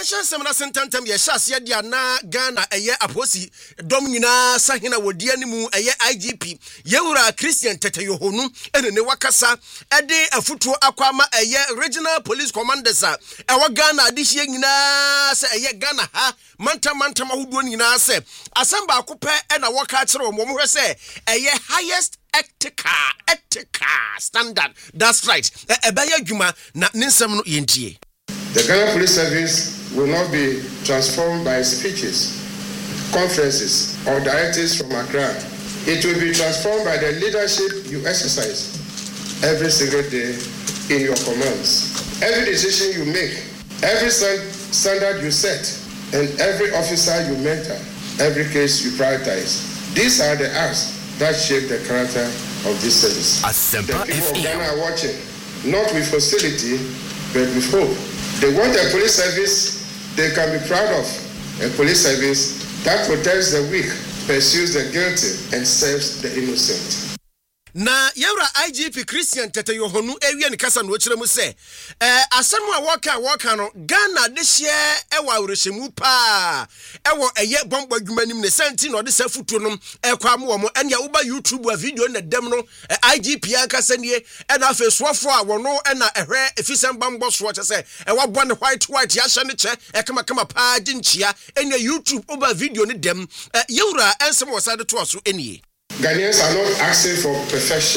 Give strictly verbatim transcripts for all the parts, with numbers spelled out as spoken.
Yasha semana sententem yesha ase dia na Ghana eye aposi dom nyina sahena wodi animu eye I G P Yewura Christian Teteyohonu ene ne wakasa ede afutuo akwama eye regional police commanders a ewa Ghana adihie nyina se eye Ghana ha manta manta mahuduo nyina se asamba akopɛ ena waka kire omo mo hwɛ se eye highest ethical ethical standard. That's right. Ebaya adwuma na ninsem no yentie. The Ghana Police Service will not be transformed by speeches, conferences, or directives from Accra. It will be transformed by the leadership you exercise every single day in your commands. Every decision you make, every standard you set, and every officer you mentor, every case you prioritize. These are the acts that shape the character of this service. The people of Ghana are watching, not with hostility, but with hope. They want a police service they can be proud of, a police service that protects the weak, pursues the guilty, and serves the innocent. Na Yewura I G P Christian Teteyohonu ewie ne kasa no kire mu se eh asem a woka woka no Ghana de hye ewa ureshemu pa ewo eye bombo adwuma nim ne senti no de safuto no ekwa mo mo ene wo ba YouTube a video na dem no I G P akasa nie ena afesuofo a wono ena ehwe efisem bambo so che se ewa bo ne white white ya hye ne che ekama kama pa ginchia ene YouTube oba video ne dem Yewura ensem wo sade to so enie. Ghanaians are not asking for perfection.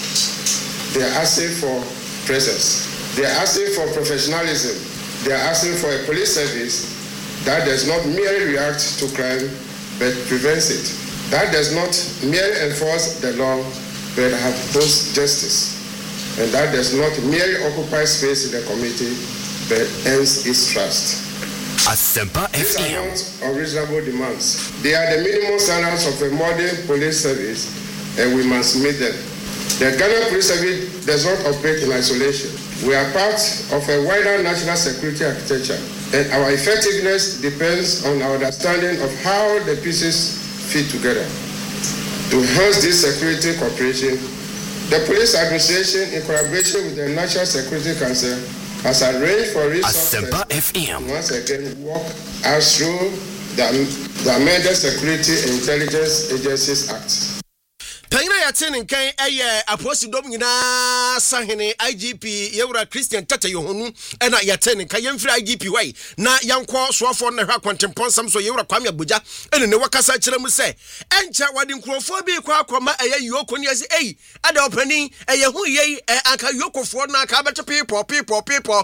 They are asking for presence. They are asking for professionalism. They are asking for a police service that does not merely react to crime, but prevents it. That does not merely enforce the law, but upholds justice. And that does not merely occupy space in the community, but earns its trust. Asempa These are not unreasonable demands. They are the minimum standards of a modern police service, and we must meet them. The Ghana Police Service does not operate in isolation. We are part of a wider national security architecture, and our effectiveness depends on our understanding of how the pieces fit together. To enhance this security cooperation, the Police Administration, in collaboration with the National Security Council, has arranged for resources once again walk us through the, the amended Security and Intelligence Agencies Act. Panyina yatin nkan eye aposi dom nyina sahene I G P Yewura Christian Teteyohonu ena yatin nkan yemfiri I G P wai na yankọ soafo na hwa kwantempon sam so Yewura Kwame Agboja ene ne wakasa kire mu se encha wade nkrofo bi kwa akoma eye yoko ne ase ei ada opani eye hu yei anka yokofo na aka bete people people people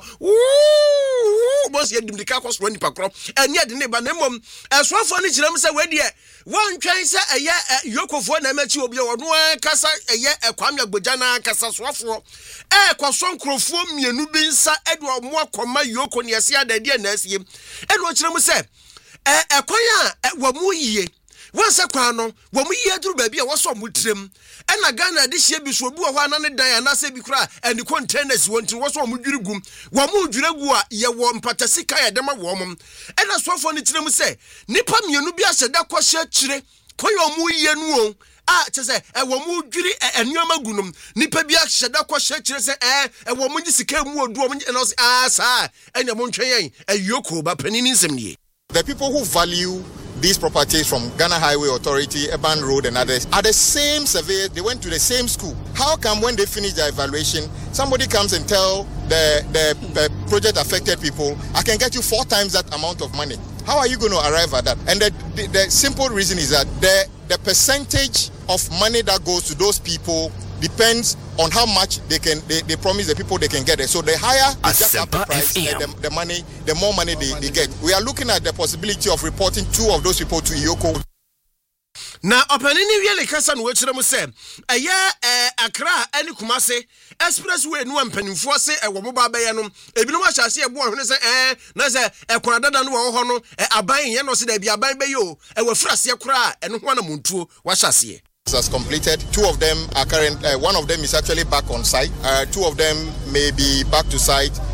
woo boss yedimdika kwso nipa kro ene de ne ba na mom soafo ne kire mu se we de won twan se eye yokofo na machi obi no kasa eye Kwame Agboja na kasa soafo e kwaso nkrofo mienu bi nsa edwo mo akoma yoko ne ase adade na asie edwo kire mu se e ekwan a wo mu yie wonse kwa no wo mu yie duru ba bi a wo so mu tirem e na Ghana de hie bi so obi wo ana ne dan ana se bi kura and containers wonti wo so mu dwiri gum wo mu dwiri gu a ye wo mpatasika ya dema wo mom e na soafo ne tirem se nipa mienu bi aseda kwa hye kire koyo mu yie nu o a chese e wo mu dwiri enuama gunum nipa bi ahyeda kwa hye kire se eh e wo mu gisika mu odu o mu na se ah sa enya mo ntwen ayoko ba panini nsem nie. The people who value these properties from Ghana Highway Authority, Urban Road and others are the same surveyors. They went to the same school. How come when they finish their evaluation, somebody comes and tell the, the, the project affected people, I can get you four times that amount of money? How are you going to arrive at that? And the, the, the simple reason is that the, the percentage of money that goes to those people depends on how much they can they, they promise the people they can get it. So the higher the jack up the price, the, the money, the more money they, they get. We are looking at the possibility of reporting two of those people to Yoko. Na opanini wiele kasa no wechire mu se eye eh Accra ani Kumase expressway no ampanimfo se e wo moba baye no ebinom ahyase e bo hwene se eh na se e kona dada no wo ho no aban ye no se da bi aban baye o e wafrase kura eno ho na muntuo wahyase has completed. Two of them are current. Uh, one of them is actually back on site. Uh, two of them may be back to site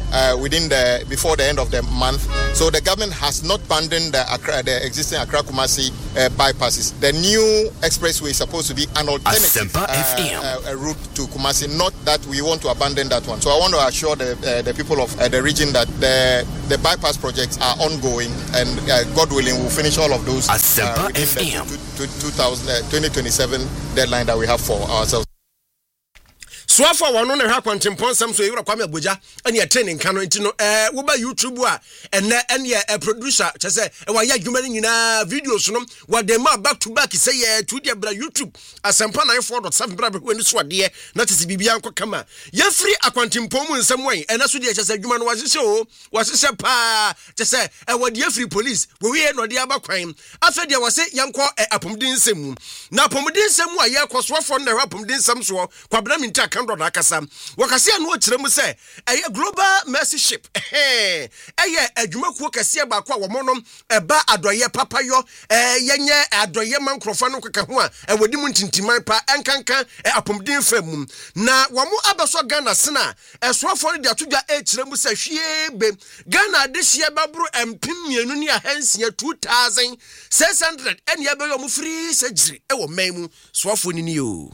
uh, within the before the end of the month. So the government has not abandoned the, Accra, the existing Accra Kumasi uh, bypasses. The new expressway is supposed to be an alternative uh, uh, uh, route to Kumasi, not that we want to abandon that one. So I want to assure the uh, the people of uh, the region that the the bypass projects are ongoing, and uh, God willing, we'll finish all of those uh, within the twenty twenty-seven deadline that we have for ourselves. So far one on ha kwantempon sam so yewra kwame abuja ane training kan no ntino eh wo ba YouTube a ene ene a producer chese e wa ya dwuma ni nyina videos no wa dem back to back say ye to dia bra YouTube asempa ninety-four point seven bra be ni so de na tese bibia nko kama ye free akwantempon mu nsam wan ene so de chese dwuma no wa hye o wa hye pa chese e wa de free police wo we no de abakwan afa de wa se yanko apomdin nsam mu na apomdin nsam mu a ye kosofo na apomdin nsam so kwabra minta kan akasa wakase anu okirem se eye global mercy ship eh eye adwumakuo kase ba kwa wo monom eba adoye papayo eh yenye adoye mankrofo no keka ho a ewodi mu ntintiman pa enkankan apomdin fam na wo mu abeso Ghana sena esoafo no de atodwa e kirem se hwie be Ghana de hie babro empim mienu ni ahansia two thousand six hundred ene ya be yo mu free surgery e wo man mu soafo ni ni o.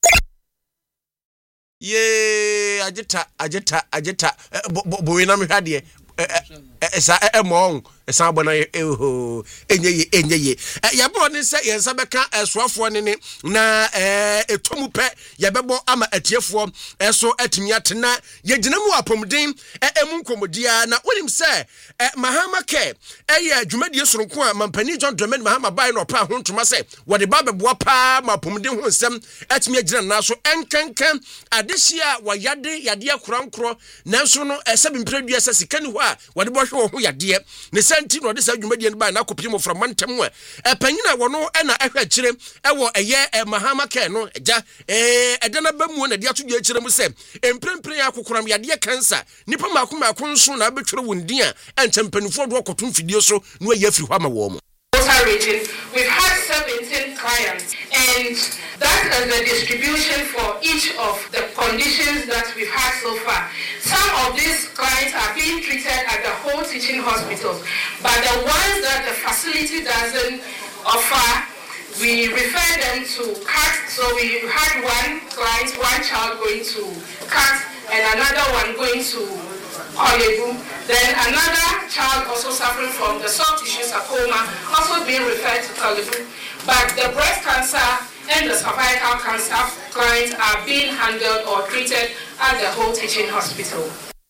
Ye ajita ajita ajita bowe na mehade esa emong esa bona eho enyeye enyeye yabo ne se yensa beka esoafo ne ne na etomu pe yabebo ama atiefo eso atimi atena yegina mu apomden emu nkomodia na wonim se Mahama ke eye adwumadie soronko a mampani John Dramani Mahama bai no pa ho ntoma se wode ba beboa pa mapomden ho nsem atimi agina na so enkankan adehia wayade yade akorankoro nanso no esebi mpredua se sikani ho a wode bo hwe ho yade ne senti no de sa adwumadie no bai na kopimo from mantem a epanyina wono e na ehwe kire ewo eye Mahama ke no eja eh edana bamu na de atodua kire mu se emprempren akokoram yade cancer nipa makoma akonso na betwere wondin a entempanifo do kotum fidie so no ayi afiri hwa ma wo mo. Region, we've had seventeen clients, and that is the distribution for each of the conditions that we've had so far. Some of these clients are being treated at the whole teaching hospitals, but the ones that the facility doesn't offer, we refer them to C A T. So we had one client, one child going to C A T, and another one going to Koyebu. Then another child also suffering from the soft tissue sarcoma, also being referred to Koyebu. But the breast cancer and the cervical cancer clients are being handled or treated at the whole teaching hospital.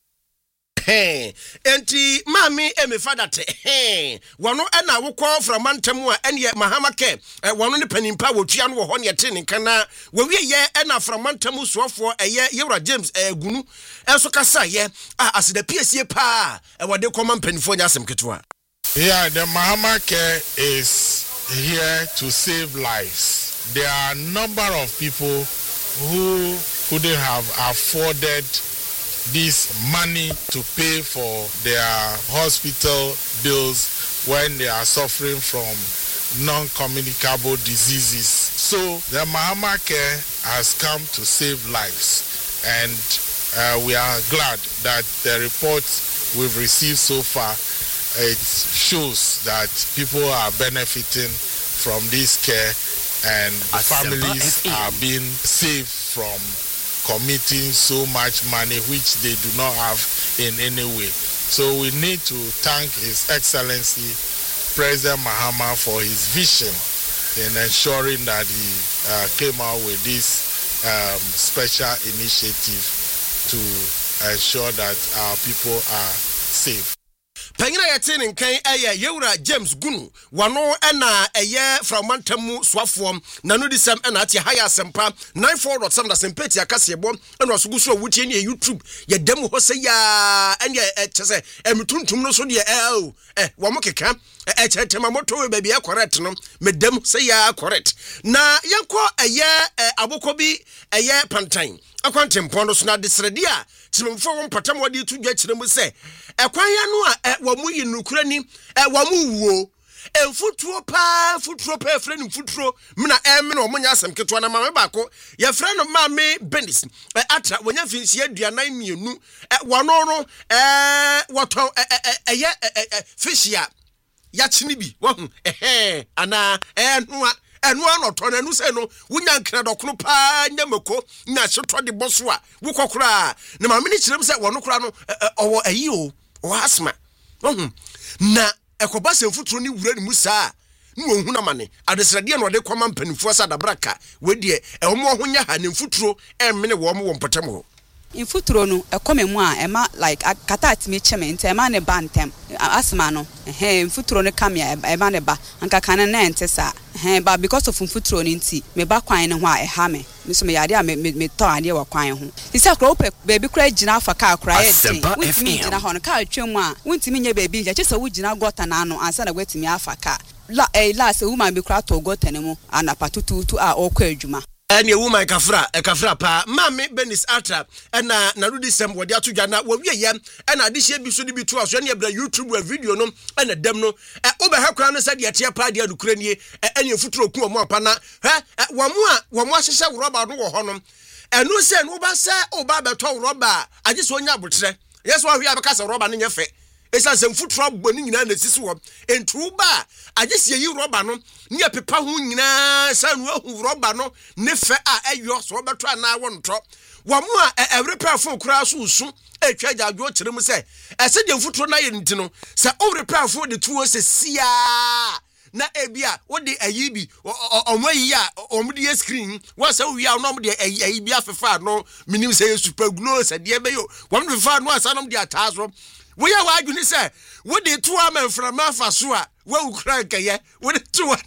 Hey, enti mami eme fada te. Hey, wano ena wukọ from Mantemu a enye Mahama ke. Wano ni penimpa wotua no ho ne te ne kana. Wewie ye ena from Mantemu soafo eye Yewra James Gunu. Enso kasa ye ah asida piesie pa. E wade koma mpenifo nya asem ketewa. Yeah, the Mahama Care is here to save lives. There are a number of people who couldn't have afforded this money to pay for their hospital bills when they are suffering from non-communicable diseases. So the Mahama Care has come to save lives, and uh, we are glad that the reports we've received so far, it shows that people are benefiting from this care, and families are being saved from committing so much money which they do not have in any way. So we need to thank His Excellency President Mahama for his vision in ensuring that he uh, came out with this um, special initiative to ensure that our people are safe. Panyina yete ne nkan eye Yewra James Gunu wano ena eye from Mantemu soafo na no disem ena ate haya sempa ninety-four point seven da sempeti akasebo ena osuguso wutie ne YouTube ye dem ho se ya ene e chese emtuntum no so de eh eh wo mo keka e chetema moto we baby e correct no medem se ya correct na yenko eye aboko bi eye pantan akwantempo no so na desrede a timfo wo mpatam wode tu dwa kirem se ekwan ya no a wo mu yinukura ni e wo mu wuo Enfuturo pa futuro pa friend futuro mina em na omonya asem keto na mama baako ye friend no mame Benis atra wonya finsi aduanan mienu wono no eh woton eye fishia ya chini bi wo eh ana eh noa enu anoto na enu se no wonya nkra dokono pa nyamako nya hyeto de boso a wo kokora na mame ni kirem se wono kora no owo ayi o o asma wo na ekoba se mfuturo ni wura ni musa ni won huna mane adesrade na ode kwama mpanifo sa dabraka wedie ehomo ho nya ha ne mfuturo emmene wo mo wompotem ho mfuturo no ekome mu a ema like kata atime cheme nte ema ne bantem asma no eh mfuturo no kamia ema ne ba anka kan na ente sa eh ba because of mfuturo no nti me ba kwan ne ho a eha me so me yade a me me to ade wa kwan ho isa kro pe baby kra gina afa ka kra e din wutimi gina ho no ka atwem a wuntimi nya baby ja chese wo gina gota na no ansa na wetimi afa ka la eh la se woman be kra to gota ne mu anapa tututu a okwa adwuma ene woman kafra e kafra pa mame Benis atra na na rudi sem wodi atodwa na wo wiye na ade hye bi so de bi to aso na ebra YouTube wa video no na dem no e oba hakura no se de atia pa de adukura nie ene futuro ku omo apa na he wo mo a wo mo ahyehye roba no wo ho no enu se no ba se oba beto roba age so onya abotre yeso ahwe abeka se roba no nyefe esa se mfuturo boni nyina na sisi wo entu ba age se yi roba no ne pepa ho nyina sa no ahu roba no ne fe a ayo so beto ana wo nto wo mo a every perfo kura so usu etwa jadwo kirem se ese de mfuturo na ye nti no se every perfo de tuo se sia na ebia wo de ayibi omo yi a omo de screen wo se wi a no omo de ayibi afefa no minim se super glow se de be yo wo mo fefa no asa no de atazo wo ya wa adwuni se wo de to amanfra mafa so a wo ukra nkeye wo de to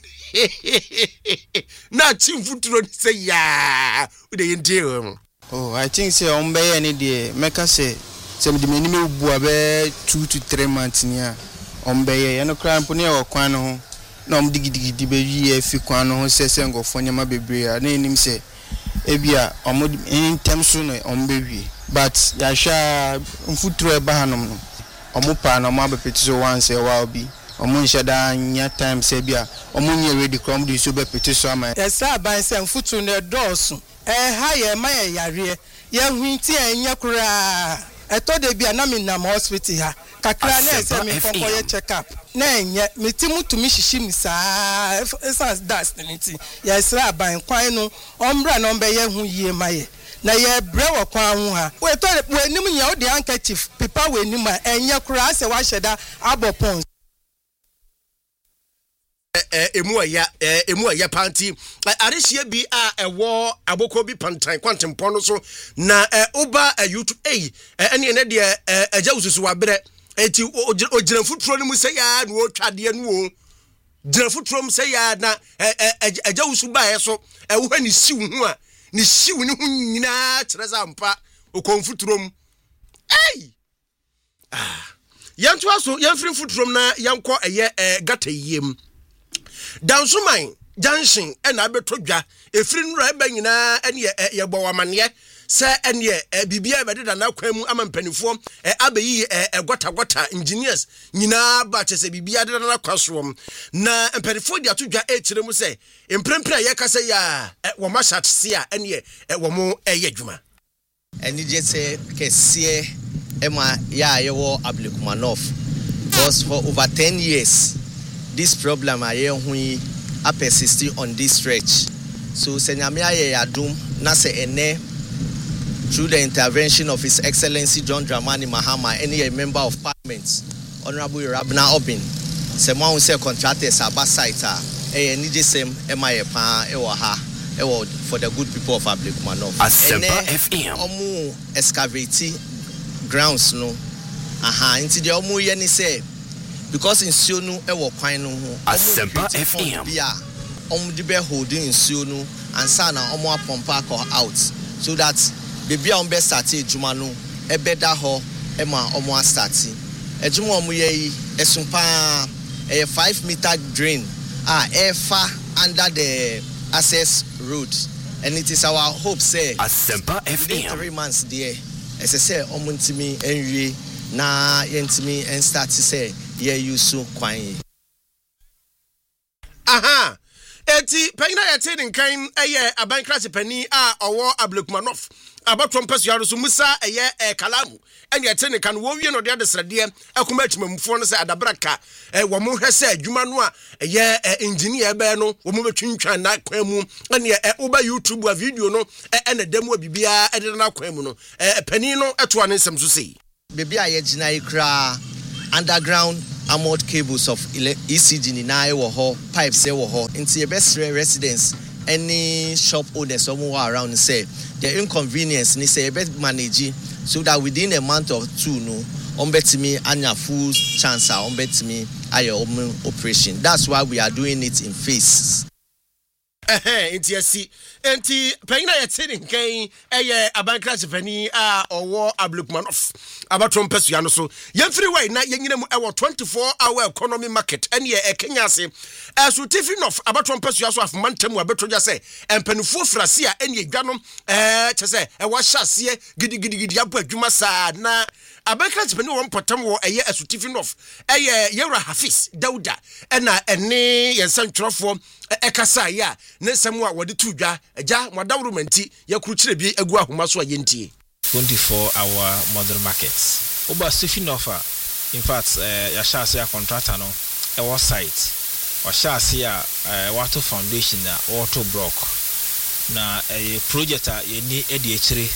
na chimfuturo ni se ya wo de yente oh I think say on be any dey make say say me de mani me bu abe two to three months nia on be ye no kra mpo ne e kwan no ho na om digidigi be wi fi kwan no ho se se ngofo nyama bebre a na enim se ebia om intem so no on be wi but ya sha mfuturo e ba hanom no omo pa na mo abepeti so once e wa obi omo nshada nya time se bia omo nya ready come do so be peti so ama esa ban se mfuturo ne doso eh ha ye ma ye yare ye hwinti enya kura eto de bia na me na hospital ha kakra na ese me konko ye check up na enye metimu tumi hihyi mi saa esa das nti ye sra ban kwan no ombra no be ye hu yie ma ye na ye bre wo kwan hu ha we to we nim nya wo de handkerchief pipa we nim a enye kura se wa hyeda abopon emu aya emu aya panti arehie bi a ewo aboko bi pantan kwantempon no so na oba YouTube eh ene ene de agya ususu wabre eti ogyina futuro no mu se ya na otwade no o gyina futuro mu se ya na agya usu ba ye so ewo ni siw hu a ni siw ni hu nyina kyereza mpa okonfuturo mu ei ah yanto aso yanfiri futuro mu na yankɔ eye gata yiem Dansuman junction ena abetodwa efiri nura eba nyina ene ye bo wamane se ene bibia be deda na kwan mu amampanifo abeyi egota gota engineers nyina ba chese bibia deda na kwaso na mpanifo di atodwa e kire mu se emprempre ye kase ya wo ma shatse a ene wo mo eye dwuma eni je se kese ema ya ye wo Ablekumanov because for over ten years this problem aye hui a persisting on this stretch. So senyame aye adum na se ene through the intervention of His Excellency John Dramani Mahama, any a member of Parliament, Honorable Rabna Obin, se mo un se contractors aba site a e ni je sem e ma ye pa e wo ha e wo for the good people of Ablekumanov. Asempa F M omu excavate grounds no aha nti de omu ye ni se because in Sionu ewo kwan no ho Asempa F M bia om de be holding in Sionu and sana omo apompa ko out so that bebia om be start ejuma no e beda ho e ma omo start ejuma omo ye yi esumpa e five meter drain ah e far under the access road and it is our hope say Asempa F M three months there as I say omo ntimi enwie na yentimi en start say ye yusu kwan aha eti panyina yɛte ne nkan ɛyɛ abankrase pani a ɔwɔ Ablekumanov abatɔ mpɛso so musa ɛyɛ ɛ kalamu ɛne yɛte ne kan wo wie no de adesradeɛ akoma atwimamfoɔ no sɛ adabraka ɛ wɔ mo hwɛ sɛ adwuma no a ɛyɛ ɛ engineer bɛɛ no wɔ mo betwintwan na kwan mu ɛne ɛ uba YouTube a video no ɛ ɛna demo bibia ɛde na kwan mu no ɛ pani no ɛto ane nsɛm so sei baby a yɛgyina yi kra underground armored cables of E C G ni na ɛwɔ hɔ pipes ɛwɔ hɔ nti yɛbɛsrɛ residents any shop owners somewhere around say the inconvenience ni say yɛbɛ manage so that within a month or two no ɔmbɛtumi anya full chance a ɔmbɛtumi ayɛ ɔmo operation. That's why we are doing it in phases. Eh enti asi enti panyina yɛte ne nkan ɛyɛ abankrase pani a ɔwɔ Ablekumanov abatɔ mpɛso no so yɛmfiri wai na yɛnyina mu ɛwɔ twenty-four hour economy market ɛne ɛ Kenya ase ɛso Tifinov abatɔ mpɛso so afomantam abɛtɔgya sɛ empanifo frase a ɛne edwa no ɛɛ kyɛ sɛ ɛwɔ hyɛaseɛ gidigidigidi abo adwuma saa na abankrase pani wɔ mpɔtam wɔ ɛyɛ ɛso Tifinov ɛyɛ Yewra Hafiz Dauda ɛna ɛne yɛnsɛntwerɛfoɔ ɛkasa ya ne nsɛm a wɔde to dwa agya modawro manti yakrukyire bi agu ahoma so a yɛntie twenty-four hour modern market oba Tifinov in fact uh, ya shase a contractor no e was site o shase a water foundation na auto block na a project a yeni e de akire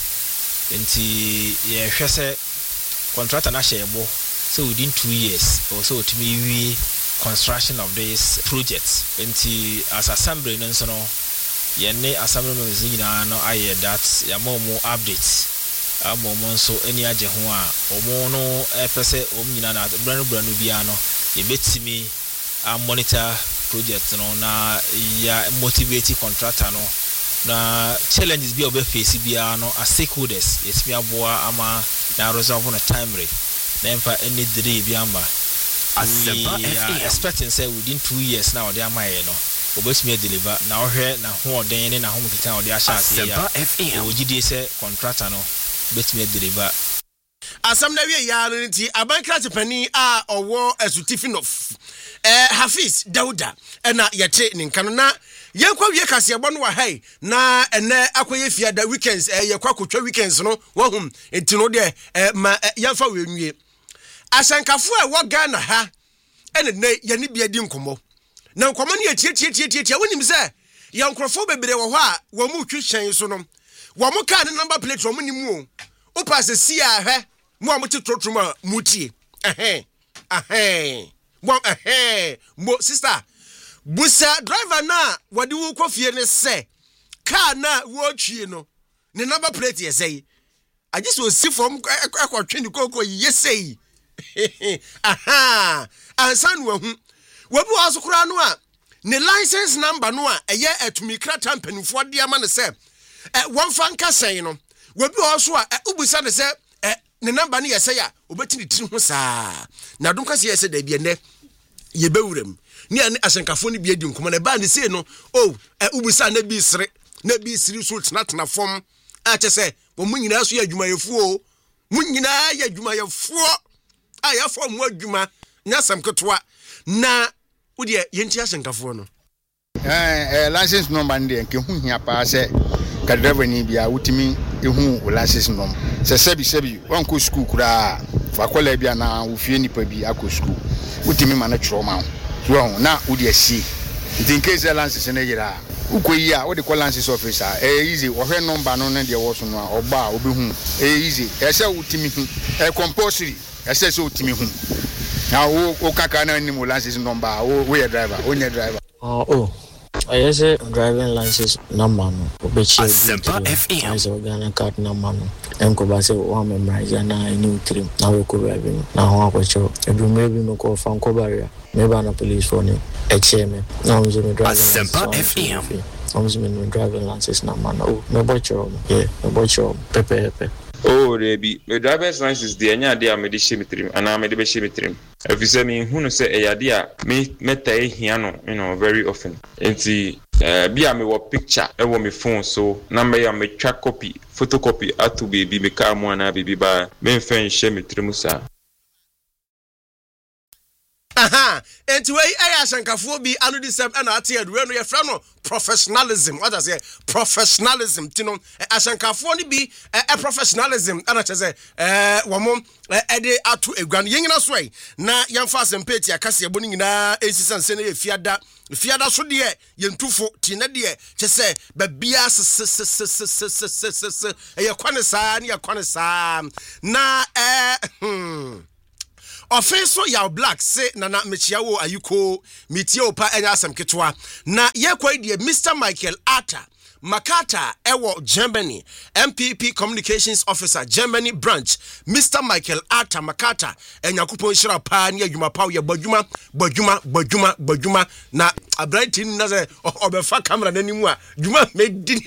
nti ye hwese contractor na shebo so within two years also to me we construction of this project nti as assembly no so no yene assembly members nyina no aye that ya mo mo update amomo nso eni agye ho a omo no epese om nyina na branu branu bia no yebetimi a monitor project no na ya motivate contractor no na challenges bi obe face bia no as stakeholders yetimi aboa ama na resolve no timely na emfa any delay bi amba Asempa F M expecting say within two years now they are my no obetimi deliver na ohwe na ho oden na ho mkita ode ahya ase ya ogidi say contractor no betimi deliver asam na wie ya no nti abankrase pani a owo Aso Tifinov eh Hafiz Dauda na yete ne nkan na yenkwa wie kase ebo no wa hai na ene akoye fia da weekends eh yekwa kotwa weekends no wahum enti no de eh ma yemfa we nwie asankafo a wo Ghana ha ene ne yene bia di nkomo na nkomo ne etie tie tie tie wonim se yankrofo bebere wo ho a wo mu twehyen so no wo mu ka ne number plate wo mu ni mu o pass si a hwe mo a mo ti trotrom mutie eh eh mo eh mo sister busa driver na wode wo kofie ne se car na wo twie no ne number plate ye say I just was see from akwatwe ni koko yesei aha ansan wo hu wo bi waso kura no a ne license number no a eye atumi krata mpanifo de ama ne se eh won fa nka sen no wo bi waso a ubusa ne se eh ne number ne yesei a obetini tiri ho saa na dum ka se yesei da bi ene ye bewuram ni ane asenkafo ne bi edi nkomo na ba ne sei no oh eh ubusa na bi sire na bi siri so tena tena fom a che se wo mu nyina so ya adwumayefo o mu nyina ya adwumayefo a ya fo mu adwuma nya sam ketwa na wo de yenti asenkafo no eh license number ndi nke hu hia pa se ka driver ni bia wutimi ehu o license number se sebi sebi wan ko school kura fa kola bia na wo fie nipa bi akọ school wutimi ma na troma so na wo de asi in case license na yira ukoyi a wo de call license officer eh easy wo hwe number no na de wo so no a oba obehu eh easy e se wutimi hu eh compulsory e se so wutimi hu na wo o kaka na ni mo license number wo we driver o nye driver oh oh I say driving license number no obechi Asempa F M so Ghana card number no enko ba se wo memorize na any trim na we ko ba bi na ho akwacho edu maybe no ko fan ko barrier maybe na police for ni e che me na o me driving Asempa F M I'm me driving license number no me bocho yeah me bocho pepe pepe oh rebi me driver's license de anya de a me de shemitrim ana me de be shemitrim efise me hu no se eyade a me meta ehia no you know very often enti eh bia me wo picture e wo me phone so na me ya me twa copy photocopy atu baby me ka mo ana baby ba me mfa nhye mitrim sa aha enti we ayi ashankafo bi anu di sem na ate adure no ye fra no professionalism what I say professionalism tino ashankafo ni bi e professionalism ana cheze eh wo mo e de ato egwan yenyina so ai na yemfa asempeti akase ebo ni nyina ensisa nse na ye fiada fiada so de ye ntufo ti na de chese ba bia se ye kwane saa na ye kwane saa na eh hmm Offenso ya black say nana mechiawo ayuko mitie opa enya asem ketwa na yekwa die Mister Michael Arthur Makata ewo Germany M P P Communications Officer Germany branch Mister Michael Arthur Makata enyakupon hira pa ne adwuma pa ye badwuma badwuma badwuma badwuma na abrantin na se obefa camera nanimu a dwuma medi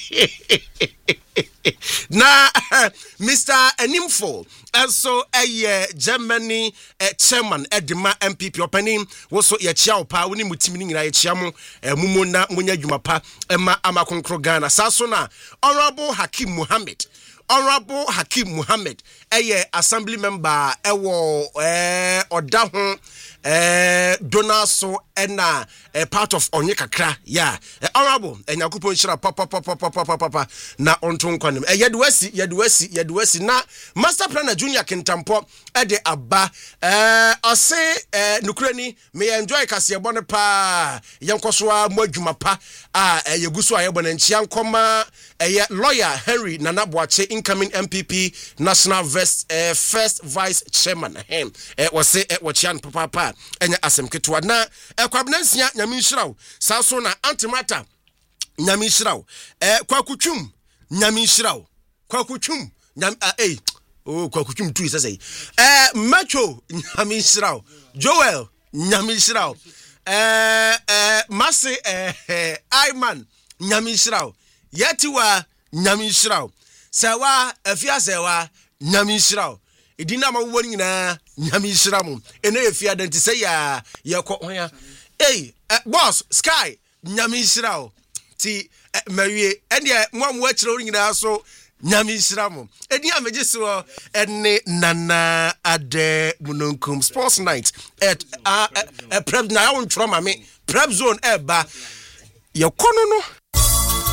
na Mister Enimfo also a Germany uh, chairman Edema M P P opening woso ye chia opa woni mutimi ni nyina ye chia mo mumu na munya dwuma pa ema amakonkro Ghana saso na Honorable Hakim Mohammed Honorable Hakim Mohammed eye assembly member ewo eh oda ho eh donaso ena eh, part of onye kakra yeah eh, honorable enyakupo nshira papa papa papa papa na onto nkwanem eh yedwasi yedwasi yedwasi na master planner junior Kintampo ede aba eh ose eh nukrani me enjoy kase bone pa yenkosoa mo adwuma pa a eh, yeguso ayebo na nchia nkoma eh lawyer Henry Nana Boache incoming M P P national West, uh, first vice chairman eh eh wase eh wachian papa pa enya asem ketwa na eh kwabnansia nyame nhiraw saso na antimata nyame nhiraw eh kwakutwum nyame nhiraw kwakutwum nyame eh oh kwakutwum tu sese eh macho nyame nhiraw Joel nyame nhiraw eh eh mase eh Aiman nyame nhiraw yetiwa nyame nhiraw sewa afia sewa nyame nhiraw edina ma wo nyina nyame nhira mu ene afia denti se ya ye ko hoya eh boss sky nyame nhira ti mawie ene mo mo akire wo nyina so nyame nhira mu edi ameje so ene nana ade munonkum sports night at a prep na ya won tro ma me prep zone e ba ye kono no